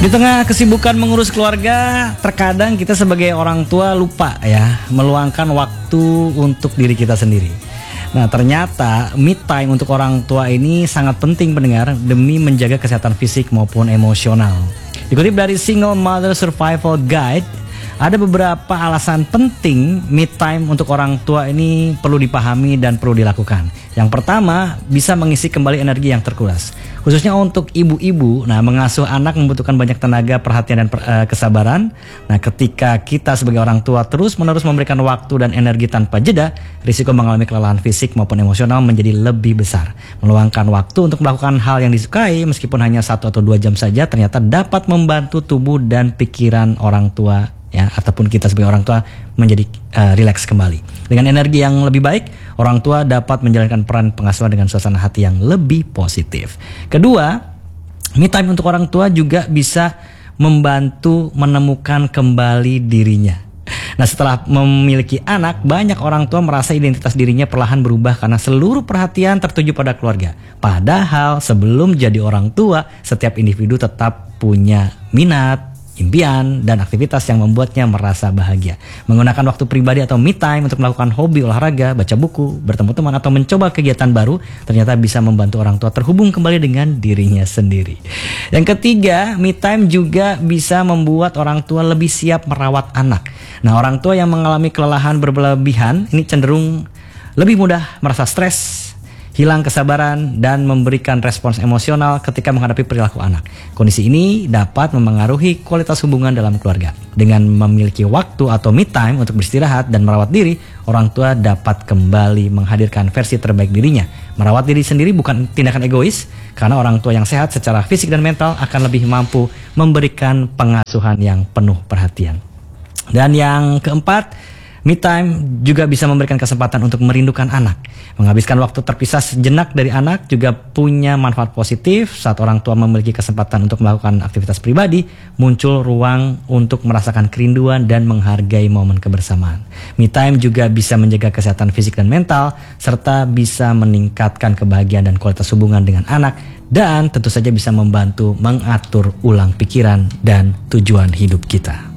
Di tengah kesibukan mengurus keluarga, terkadang kita sebagai orang tua lupa ya meluangkan waktu untuk diri kita sendiri. Nah, ternyata me time untuk orang tua ini sangat penting pendengar demi menjaga kesehatan fisik maupun emosional. Dikutip dari Single Mother Survival Guide, ada beberapa alasan penting me time untuk orang tua ini perlu dipahami dan perlu dilakukan. Yang pertama, bisa mengisi kembali energi yang terkuras. Khususnya untuk ibu-ibu, nah mengasuh anak membutuhkan banyak tenaga, perhatian dan kesabaran. Nah, ketika kita sebagai orang tua terus-menerus memberikan waktu dan energi tanpa jeda, risiko mengalami kelelahan fisik maupun emosional menjadi lebih besar. Meluangkan waktu untuk melakukan hal yang disukai meskipun hanya 1 atau 2 jam saja ternyata dapat membantu tubuh dan pikiran orang tua ya, ataupun kita sebagai orang tua menjadi rileks kembali. Dengan energi yang lebih baik, orang tua dapat menjalankan peran pengasuhan dengan suasana hati yang lebih positif. Kedua, me time untuk orang tua juga bisa membantu menemukan kembali dirinya. Nah, setelah memiliki anak, banyak orang tua merasa identitas dirinya perlahan berubah karena seluruh perhatian tertuju pada keluarga. Padahal sebelum jadi orang tua, setiap individu tetap punya minat, impian, dan aktivitas yang membuatnya merasa bahagia. Menggunakan waktu pribadi atau me time untuk melakukan hobi olahraga, baca buku, bertemu teman, atau mencoba kegiatan baru ternyata bisa membantu orang tua terhubung kembali dengan dirinya sendiri. Yang ketiga, me time juga bisa membuat orang tua lebih siap merawat anak. Nah, orang tua yang mengalami kelelahan berlebihan ini cenderung lebih mudah merasa stres, hilang kesabaran, dan memberikan respons emosional ketika menghadapi perilaku anak. Kondisi ini dapat memengaruhi kualitas hubungan dalam keluarga. Dengan memiliki waktu atau me time untuk beristirahat dan merawat diri, orang tua dapat kembali menghadirkan versi terbaik dirinya. Merawat diri sendiri bukan tindakan egois, karena orang tua yang sehat secara fisik dan mental akan lebih mampu memberikan pengasuhan yang penuh perhatian. Dan yang keempat, me time juga bisa memberikan kesempatan untuk merindukan anak. Menghabiskan waktu terpisah sejenak dari anak juga punya manfaat positif. Saat orang tua memiliki kesempatan untuk melakukan aktivitas pribadi, muncul ruang untuk merasakan kerinduan dan menghargai momen kebersamaan. Me time juga bisa menjaga kesehatan fisik dan mental, serta bisa meningkatkan kebahagiaan dan kualitas hubungan dengan anak, dan tentu saja bisa membantu mengatur ulang pikiran dan tujuan hidup kita.